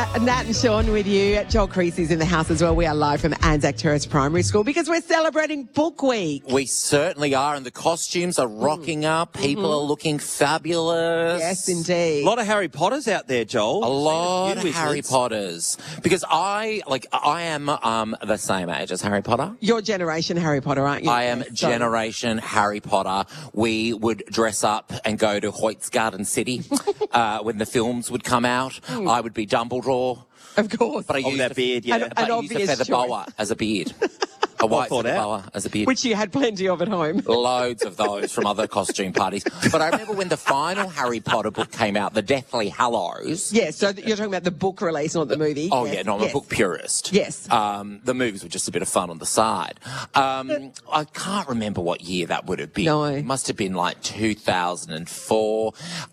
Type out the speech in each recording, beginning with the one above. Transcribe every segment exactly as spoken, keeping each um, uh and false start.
Nat and Sean with you. Joel Creasy's in the house as well. We are live from Anzac Terrace Primary School because we're celebrating Book Week. We certainly are, and the costumes are rocking up. People mm-hmm. are looking fabulous. Yes, indeed. A lot of Harry Potters out there, Joel. A lot of Harry Potters. Because I, like, I am um, the same age as Harry Potter. You're generation Harry Potter, aren't you? I am so. generation Harry Potter. We would dress up and go to Hoyt's Garden City uh, when the films would come out. Mm. I would be Dumbledore. Of course. But I oh, used that a, beard, yeah. But I used a feather choice. boa as a beard. A white feather boa as a beard. Which you had plenty of at home. Loads of those from other costume parties. But I remember when the final Harry Potter book came out, The Deathly Hallows. Yes, so you're talking about the book release, not the movie. Oh, yes. yeah, no, I'm yes. a book purist. Yes. Um, the movies were just a bit of fun on the side. Um, I can't remember what year that would have been. No. It must have been like two thousand four.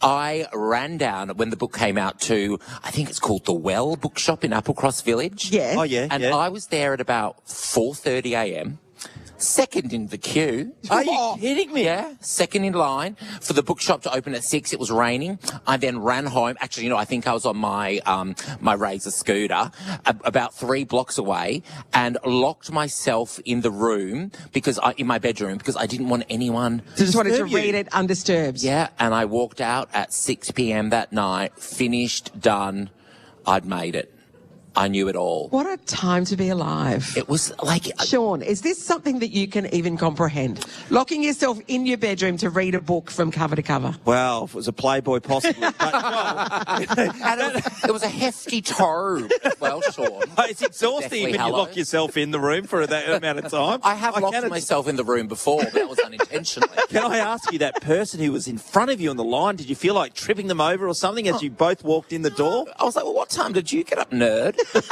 I ran down when the book came out to, I think it's called The Well bookshop in Applecross Village. Yes. Oh, yeah. And yeah. I was there at about four thirty a m Second in the queue. Are you kidding me? Yeah, second in line for the bookshop to open at six. It was raining. I then ran home. Actually, you know, I think I was on my um, my Razor scooter a- about three blocks away and locked myself in the room because I, in my bedroom because I didn't want anyone. So just wanted to you. read it undisturbed. Yeah, and I walked out at six p m that night, finished, done. I'd made it. I knew it all. What a time to be alive. It was like... Sean, is this something that you can even comprehend? Locking yourself in your bedroom to read a book from cover to cover? Well, if it was a Playboy, possibly. But, well, and it, was, it was a hefty tome as well, Sean. It's exhausting when hello. you lock yourself in the room for that amount of time. I have I locked cannot... myself in the room before, but that was unintentionally. Can I ask you, that person who was in front of you on the line, did you feel like tripping them over or something as you both walked in the door? I was like, well, what time did you get up, nerd?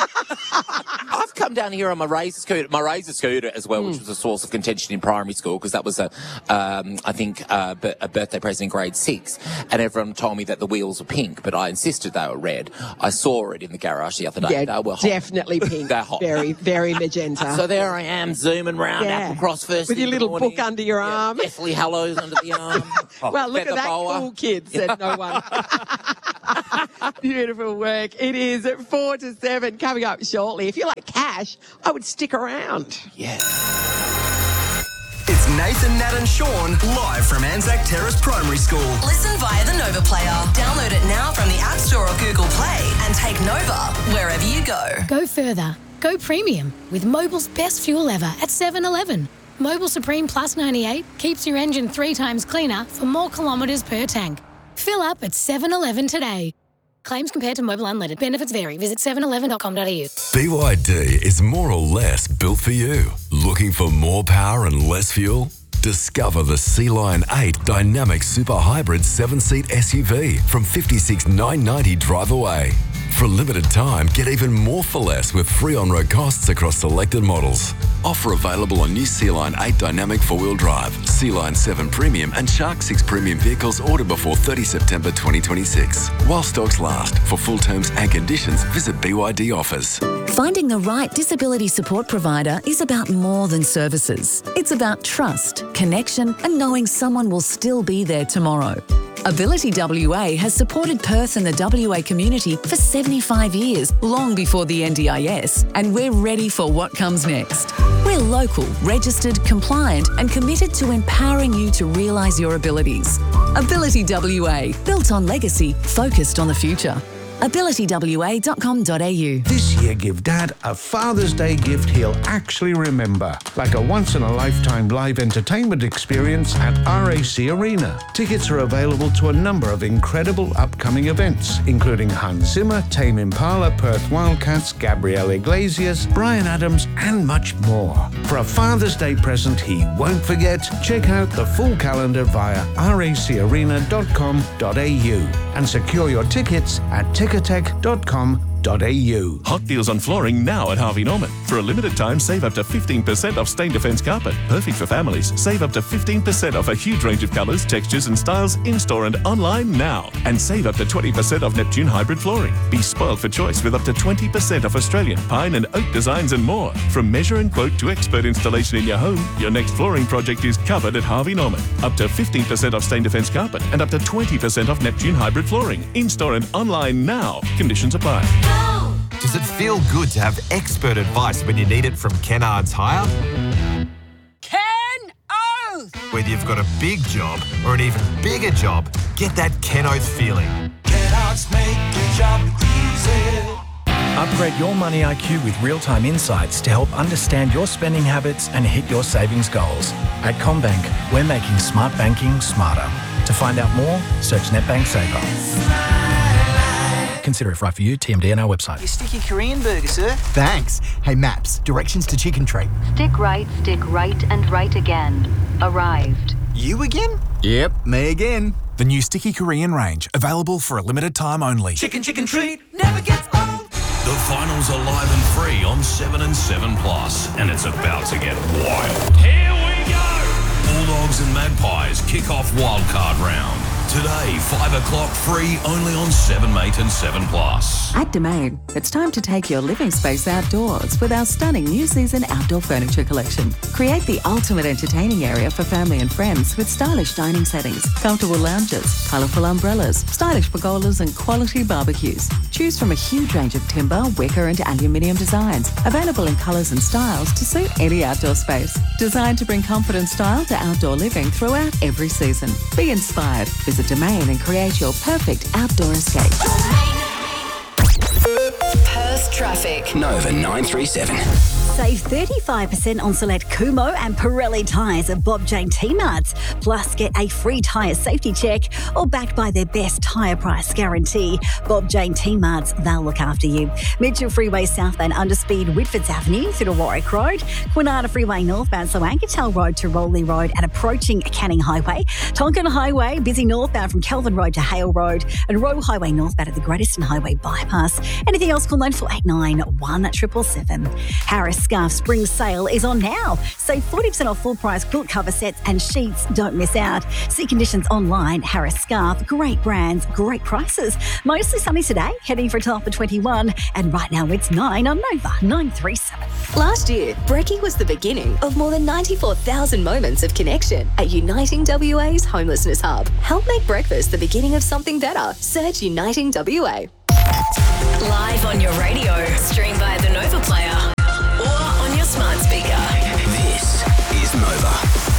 I've come down here on my Razor scooter, my Razor scooter as well, mm. which was a source of contention in primary school because that was a, um, I think, uh, a birthday present in grade six, and everyone told me that the wheels were pink, but I insisted they were red. I saw it in the garage the other day. Yeah, they were hot. Definitely pink. They're hot. Very, very magenta. So there I am, zooming round yeah. Applecross first with your little morning. book under your yeah, arm. Deathly Hallows under the arm. Well, look at that, boa. cool kid, said no one. Beautiful work. It is at four to seven coming up shortly. If you like cash, I would stick around. Yeah. It's Nathan, Nat and Sean live from Anzac Terrace Primary School. Listen via the Nova Player. Download it now from the App Store or Google Play and take Nova wherever you go. Go further. Go premium with Mobil's best fuel ever at seven eleven. Mobil Supreme Plus ninety-eight keeps your engine three times cleaner for more kilometres per tank. Fill up at seven eleven today. Claims compared to Mobil Unleaded. Benefits vary. Visit seven eleven dot com dot a u. B Y D is more or less built for you. Looking for more power and less fuel? Discover the Sea Lion eight Dynamic Super Hybrid seven-seat S U V from fifty-six thousand nine hundred ninety dollars drive away. For a limited time, get even more for less with free on-road costs across selected models. Offer available on new Sea Lion eight Dynamic four-wheel drive, Sea Lion seven Premium and Shark six Premium vehicles ordered before thirtieth September twenty twenty-six. While stocks last. For full terms and conditions, visit B Y D Offers. Finding the right disability support provider is about more than services. It's about trust, connection, and knowing someone will still be there tomorrow. Ability W A has supported Perth and the W A community for seventy-five years, long before the N D I S, and we're ready for what comes next. We're local, registered, compliant, and committed to empowering you to realise your abilities. Ability W A, built on legacy, focused on the future. ability w a dot com dot a u. This year, give Dad a Father's Day gift he'll actually remember, like a once-in-a-lifetime live entertainment experience at R A C Arena. Tickets are available to a number of incredible upcoming events, including Hans Zimmer, Tame Impala, Perth Wildcats, Gabriel Iglesias, Bryan Adams, and much more. For a Father's Day present he won't forget, check out the full calendar via r a c arena dot com dot a u and secure your tickets at ticketek dot com dot a u. Hot deals on flooring now at Harvey Norman. For a limited time, save up to fifteen percent off Stain Defence carpet. Perfect for families. Save up to fifteen percent off a huge range of colours, textures and styles in-store and online now. And save up to twenty percent off Neptune hybrid flooring. Be spoiled for choice with up to twenty percent off Australian, pine and oak designs and more. From measure and quote to expert installation in your home, your next flooring project is covered at Harvey Norman. Up to fifteen percent off Stain Defence carpet and up to twenty percent off Neptune hybrid flooring. In-store and online now. Conditions apply. Go! feel good to have expert advice when you need it from Kennards Hire? Ken Oath! Whether you've got a big job or an even bigger job, get that Ken Oath feeling. Kennards make your job easy. Upgrade your money I Q with real-time insights to help understand your spending habits and hit your savings goals. At CommBank, we're making smart banking smarter. To find out more, search NetBank Saver. Consider if right for you. T M D on our website. Your sticky Korean burger, sir. Thanks. Hey, Maps, directions to Chicken Treat. Stick right, stick right and right again. Arrived. You again? Yep, me again. The new Sticky Korean range, available for a limited time only. Chicken, chicken treat never gets old. The finals are live and free on seven and seven Plus, and it's about to get wild. Here we go! Bulldogs and Magpies kick off wildcard round. Today, five o'clock free only on seven Mate and seven Plus. At Domain, it's time to take your living space outdoors with our stunning new season outdoor furniture collection. Create the ultimate entertaining area for family and friends with stylish dining settings, comfortable lounges, colourful umbrellas, stylish pergolas and quality barbecues. Choose from a huge range of timber, wicker and aluminium designs, available in colours and styles to suit any outdoor space. Designed to bring comfort and style to outdoor living throughout every season. Be inspired. Visit Domain and create your perfect outdoor escape. Perth traffic. Nova nine three seven. Save thirty-five percent on select Kumo and Pirelli tyres at Bob Jane T-Marts. Plus, get a free tyre safety check or backed by their best tyre price guarantee. Bob Jane T-Marts, they'll look after you. Mitchell Freeway southbound Underspeed Whitfords Avenue through to Warwick Road. Kwinana Freeway northbound Soangatel Road to Rowley Road and approaching Canning Highway. Tonkin Highway busy northbound from Kelvin Road to Hale Road and Roe Highway northbound at the Great Eastern Highway bypass. Anything else, call nine four eight nine, one seven seven seven. Harris Scarf Spring Sale is on now. Save forty percent off full price quilt cover sets and sheets. Don't miss out. See conditions online. Harris Scarf. Great brands, great prices. Mostly sunny today, heading for a top of twenty-one. And right now it's nine on Nova nine three seven. Last year, Brekkie was the beginning of more than ninety-four thousand moments of connection at Uniting W A's Homelessness Hub. Help make breakfast the beginning of something better. Search Uniting W A. Live on your radio, stream via the Nova Player or on your smart speaker. This is Nova.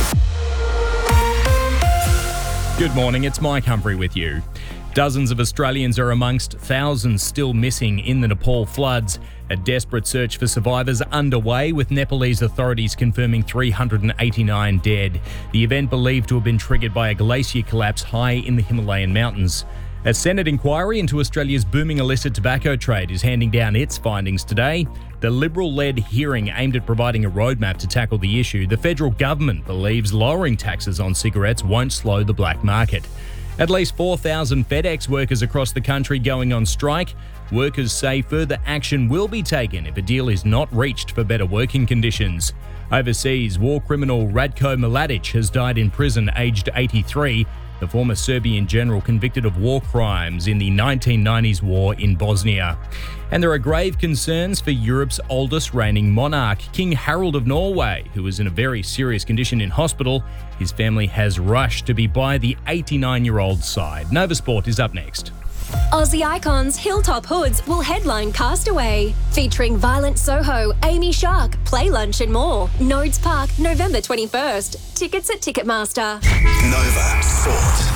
Good morning, it's Mike Humphrey with you. Dozens of Australians are amongst thousands still missing in the Nepal floods. A desperate search for survivors underway, with Nepalese authorities confirming three hundred eighty-nine dead. The event believed to have been triggered by a glacier collapse high in the Himalayan mountains. A Senate inquiry into Australia's booming illicit tobacco trade is handing down its findings today. The Liberal-led hearing aimed at providing a roadmap to tackle the issue. The federal government believes lowering taxes on cigarettes won't slow the black market. At least four thousand FedEx workers across the country going on strike. Workers say further action will be taken if a deal is not reached for better working conditions. Overseas, war criminal Radko Mladic has died in prison aged eighty-three. The former Serbian general convicted of war crimes in the nineteen nineties war in Bosnia. And there are grave concerns for Europe's oldest reigning monarch, King Harold of Norway, who is in a very serious condition in hospital. His family has rushed to be by the eighty-nine-year-old's side. Nova Sport is up next. Aussie icons Hilltop Hoods will headline Castaway, featuring Violent Soho, Amy Shark, Play Lunch and more. Nodes Park, November twenty-first. Tickets at Ticketmaster. Nova Sport.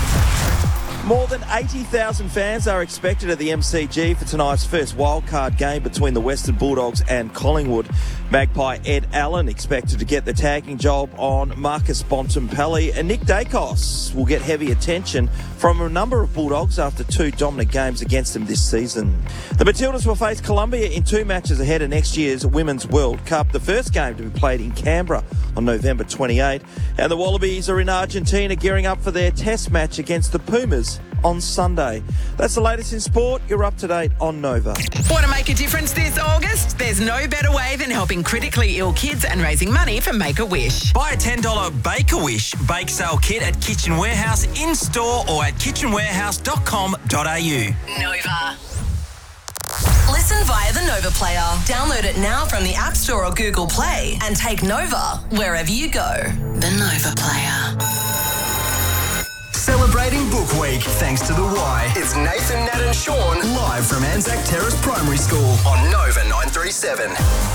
More than eighty thousand fans are expected at the M C G for tonight's first wildcard game between the Western Bulldogs and Collingwood. Magpie Ed Allen expected to get the tagging job on Marcus Bontempelli, and Nick Dacos will get heavy attention from a number of Bulldogs after two dominant games against them this season. The Matildas will face Colombia in two matches ahead of next year's Women's World Cup, the first game to be played in Canberra on November twenty-eighth. And the Wallabies are in Argentina gearing up for their test match against the Pumas on Sunday. That's the latest in sport. You're up to date on Nova. Want to make a difference this August? There's no better way than helping critically ill kids and raising money for Make-A-Wish. Buy a ten dollars Bake-A-Wish bake sale kit at Kitchen Warehouse in-store or at kitchen warehouse dot com dot a u. Nova. Listen via the Nova Player. Download it now from the App Store or Google Play and take Nova wherever you go. The Nova Player. Celebrating Book Week thanks to the Y. It's Nathan, Nat and Sean live from Anzac Terrace Primary School on Nova nine three seven.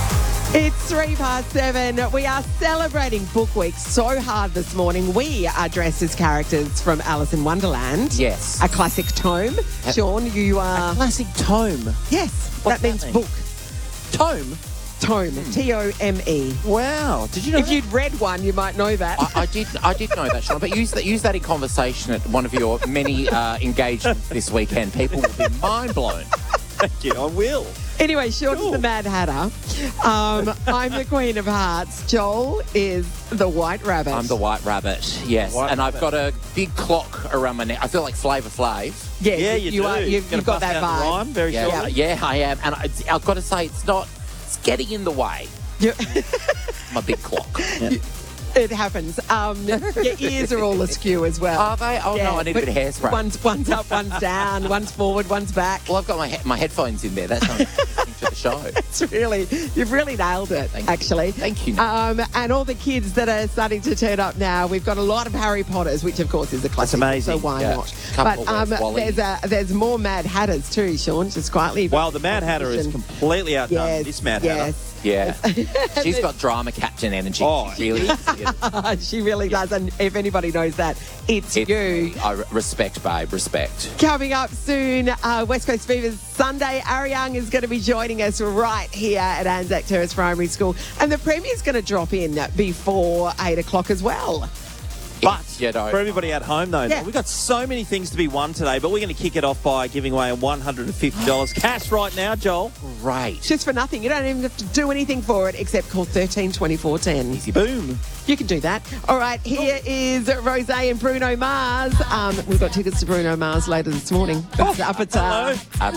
It's three past seven. We are celebrating Book Week so hard this morning. We are dressed as characters from Alice in Wonderland. Yes. A classic tome. Sean, you are... A classic tome? Yes. What's that means that mean? book. Tome? Tome. T O M E. Wow. Did you know If that? you'd read one, you might know that. I, I did I did know that, Sean, but use that, use that in conversation at one of your many uh, engagements this weekend. People will be mind blown. Thank you, I will. Anyway, Sean's cool. the Mad Hatter. Um, I'm the Queen of Hearts. Joel is the White Rabbit. I'm the White Rabbit, yes. White and Rabbit. I've got a big clock around my neck. I feel like Flavor Flav. Yeah, Yeah, you, you do. are. You've, Gonna you've got bust that out the vibe. rhyme very Yeah, shortly. yeah, I am. And I, I've got to say, it's not, it's getting in the way. You- My big clock. It happens. Um, your ears are all askew as well. Are they? Oh, no, I need a bit of hairspray. One's, one's up, one's down, one's forward, one's back. Well, I've got my he- my headphones in there. That's how I'm listening to the show. It's really, you've really nailed it, Thank you. actually. Thank you. Um, and all the kids that are starting to turn up now, we've got a lot of Harry Potters, which of course is a classic. amazing. So why Yeah. not? Couple But um, of Wally. there's a, there's more Mad Hatters too, Sean, just quietly. Well, the Mad Hatter is Competition. completely outdone Yes, this Mad Hatter. yes. Yeah. She's got drama captain energy. Oh, She really is. She really does, and if anybody knows that, it's, It's- you. I re- respect, babe, respect. Coming up soon, uh, West Coast Fever's Sunday. Ariang is going to be joining us right here at Anzac Terrace Primary School, and the Premier's going to drop in before eight o'clock as well. But you know, for everybody at home, though, Yeah. we've got so many things to be won today, but we're going to kick it off by giving away one hundred fifty dollars cash right now, Joel. Right. Just for nothing. You don't even have to do anything for it except call thirteen twenty-four ten. Easy boom. You can do that. All right, here is Rose and Bruno Mars. Um, we've got tickets to Bruno Mars later this morning. It's up at uh, Ab-